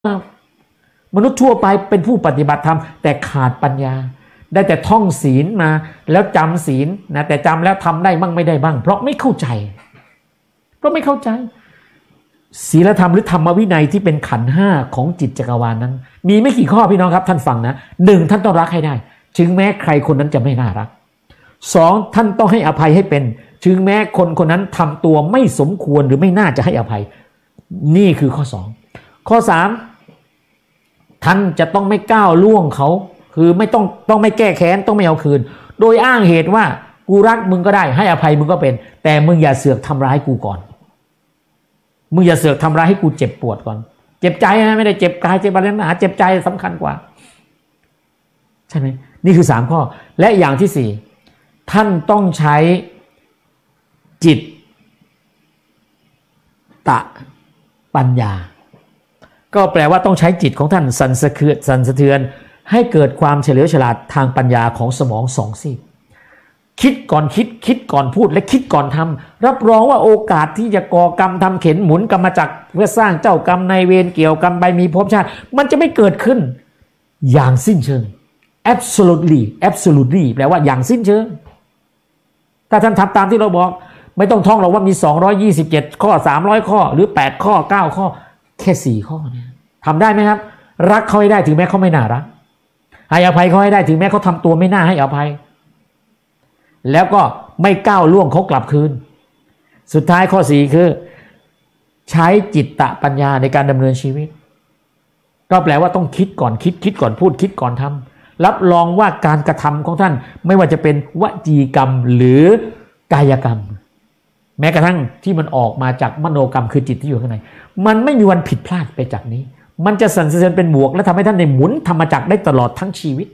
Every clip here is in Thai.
มนุษย์ทั่วไปเป็นผู้ปฏิบัติธรรมแต่ขาดปัญญาได้แต่ท่องศีลมาแล้วจำศีลนะแต่จำแล้วทำได้บ้างไม่ได้บ้างเพราะไม่เข้าใจศีลธรรมหรือธรรมวินัยที่เป็นขันธ์ห้าของจิตจักรวาลนั้นมีไม่กี่ข้อพี่น้องครับท่านฟังนะหนึ่งท่านต้องรักให้ได้ถึงแม้ใครคนนั้นจะไม่น่ารักสองท่านต้องให้อภัยให้เป็นถึงแม้คนคนนั้นทำตัวไม่สมควรหรือไม่น่าจะให้อภัยนี่คือข้อสองข้อสามท่านจะต้องไม่ก้าวล่วงเขาคือไม่ต้องไม่แก้แค้นต้องไม่เอาคืนโดยอ้างเหตุว่ากูรักมึงก็ได้ให้อภัยมึงก็เป็นแต่มึงอย่าเสือกทำร้ายกูก่อนมึงอย่าเสือกทำร้ายให้กูเจ็บปวดก่อนเจ็บใจนะไม่ได้เจ็บกายเจ็บอะไรนะเจ็บใจสำคัญกว่าใช่ไหมนี่คือ3ข้อและอย่างที่4ท่านต้องใช้จิตตะปัญญาก็แปลว่าต้องใช้จิตของท่านสั่นสะเทือนให้เกิดความเฉลียวฉลาดทางปัญญาของสมอง2 ซีกคิดก่อนคิดก่อนพูดและคิดก่อนทำรับรองว่าโอกาสที่จะก่อกรรมทำเข็นหมุนกรรมจักรเพื่อสร้างเจ้ากรรมนายเวรเกี่ยวกรรมไปมีภพชาติมันจะไม่เกิดขึ้นอย่างสิ้นเชิง absolutely แปลว่าอย่างสิ้นเชิงถ้าท่านทำตามที่เราบอกไม่ต้องท่องหรอกว่ามี227ข้อ300ข้อหรือ8ข้อ9ข้อแค่4ข้อเนี่ยทำได้ไหมครับรักเขาให้ได้ถึงแม้เขาไม่น่ารักให้อภัยเขาให้ได้ถึงแม้เขาทำตัวไม่น่าให้อภัยแล้วก็ไม่ก้าวล่วงเขากลับคืนสุดท้ายข้อ4คือใช้จิตตะปัญญาในการดำเนินชีวิตก็แปลว่าต้องคิดก่อนคิดก่อนพูดคิดก่อนทำรับรองว่าการกระทำของท่านไม่ว่าจะเป็นวจีกรรมหรือกายกรรมแม้กระทั่งที่มันออกมาจากมโนกรรมคือจิตที่อยู่ข้างในมันไม่มีวันผิดพลาดไปจากนี้มันจะสั่นสะเทือนเป็นบวกและทำให้ท่านในหมุนธรรมจักรได้ตลอดทั้งชีวิต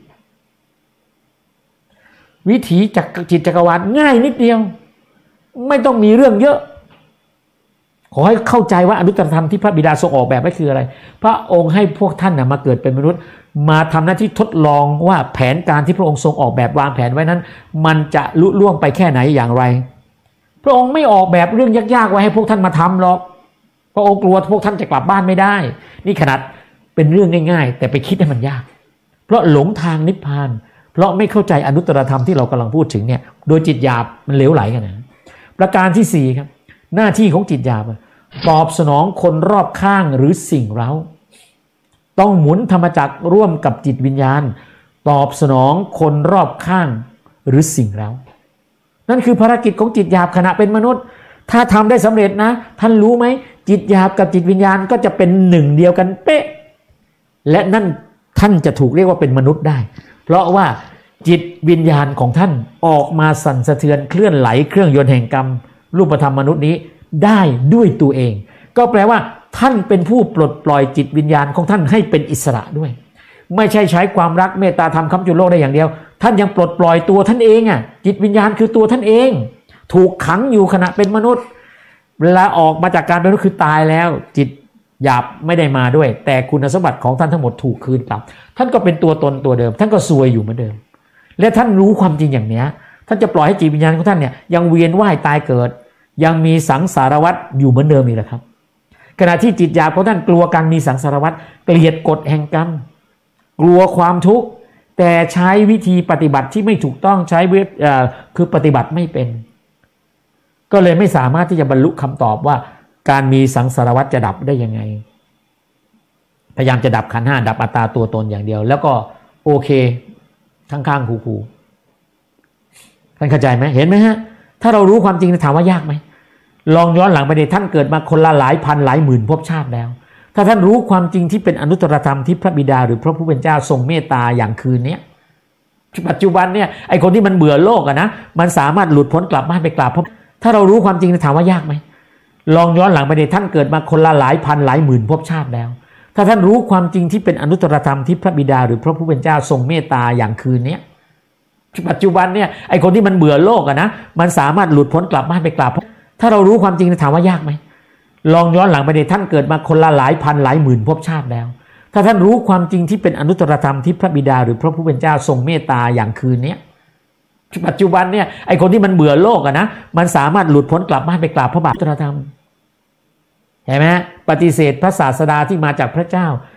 วิถีจักรจิตจักรวาลง่ายนิดเดียวไม่ต้องมีเรื่องเยอะขอให้เข้าใจว่าอนุตตรธรรมที่พระบิดาทรงออกแบบไว้คืออะไรพระองค์ให้พวกท่านมาเกิดเป็นมนุษย์มาทำหน้าที่ทดลองว่าแผนการที่พระองค์ทรงออกแบบวางแผนไว้นั้นมันจะลุล่วงไปแค่ไหนอย่างไรพระองค์ไม่ออกแบบเรื่องยากๆไว้ให้พวกท่านมาทำหรอกพระองค์กลัวพวกท่านจะกลับบ้านไม่ได้นี่ขนาดเป็นเรื่องง่ายๆแต่ไปคิดให้มันยากเพราะหลงทางนิพพานเพราะไม่เข้าใจอนุตตรธรรมที่เรากำลังพูดถึงเนี่ยโดยจิตหยาบมันเหลวไหลกันนะประการที่4ครับหน้าที่ของจิตหยาบตอบสนองคนรอบข้างหรือสิ่งเร้าต้องหมุนธรรมจักรร่วมกับจิตวิญญาณตอบสนองคนรอบข้างหรือสิ่งเร้านั่นคือภารกิจของจิตหยาบขณะเป็นมนุษย์ถ้าทำได้สำเร็จนะท่านรู้ไหมจิตหยาบกับจิตวิญญาณก็จะเป็นหนึ่งเดียวกันเป๊ะและนั่นท่านจะถูกเรียกว่าเป็นมนุษย์ได้เพราะว่าจิตวิญญาณของท่านออกมาสั่นสะเทือนเคลื่อนไหลเครื่องยนต์แห่งกรรมรูปธรรมมนุษย์นี้ได้ด้วยตัวเองก็แปลว่าท่านเป็นผู้ปลดปล่อยจิตวิญญาณของท่านให้เป็นอิสระด้วยไม่ใช่ใช้ความรักเมตตาธรรมค้ำจุนโลกได้อย่างเดียวท่านยังปลดปล่อยตัวท่านเองจิตวิญญาณคือตัวท่านเองถูกขังอยู่ขณะเป็นมนุษย์เวลาออกมาจากการเป็นมนุษย์คือตายแล้วจิตหยาบไม่ได้มาด้วยแต่คุณสมบัติของท่านทั้งหมดถูกคืนกลับท่านก็เป็นตัวตนตัวเดิมท่านก็ซวยอยู่เหมือนเดิมและท่านรู้ความจริงอย่างนี้ท่านจะปล่อยให้จิตวิญญาณของท่านเนี่ยยังเวียนว่ายตายเกิดยังมีสังสารวัฏอยู่เหมือนเดิมอีกแหละครับขณะที่จิตหยาบของท่านกลัวการมีสังสารวัฏเกลียดกฎแห่งกรรมกลัวความทุกข์แต่ใช้วิธีปฏิบัติที่ไม่ถูกต้องใช้คือปฏิบัติไม่เป็นก็เลยไม่สามารถที่จะบรรลุคำตอบว่าการมีสังสารวัฏจะดับได้ยังไงพยายามจะดับขันธ์ห้าดับอัตตาตัวตนอย่างเดียวแล้วก็โอเคข้างๆคูๆท่านเข้าใจไหมเห็นไหมฮะถ้าเรารู้ความจริงถามว่ายากไหมลองย้อนหลังไปดิท่านเกิดมาคนละหลายพันหลายหมื่นภพชาติแล้วถ้าท่านรู้ความจริงที่เป็นอนุตตรธรรมที่พระบิดาหรือพระผู้เป็นเจ้าทรงเมตตาอย่างคืนนี้ปัจจุบันเนี่ยไอคนที่มันเบื่อโลกนะมันสามารถหลุดพ้นกลับบ้านไปกราบพระถ้าเรารู้ความจริงถามว่ายากไหมลองย้อนหลังไปดิท่านเกิดมาคนละหลายพันหลายหมื่นภพชาติแล้วถ้าท่านรู้ความจริงที่เป็นอนุตตรธรรมที่พระบิดาหรือพระผู้เป็นเจ้าทรงเมตตาอย่างคืนนี้ปัจจุบันเนี่ยไอคนที่มันเบื่อโลกนะมันสามารถหลุดพ้นกลับบ้านไปกราบถ้าเรารู้ความจริงถามว่ายากไหมลองย้อนหลังไปดิท่านเกิดมาคนละหลายพันหลายหมื่นภพชาติแล้วถ้าท่านรู้ความจริงที่เป็นอนุตตรธรรมที่พระบิดาหรือพระผู้เป็นเจ้าทรงเมตตาอย่างคืนนี้ปัจจุบันเนี่ยไอคนที่มันเบื่อโลกนะมันสามารถหลุดพ้นกลับบ้านไปกราบพระบาทอนุตตรธรรมเห็นไหมปฏิเสธพระศาสดาที่มาจากพระเจ้า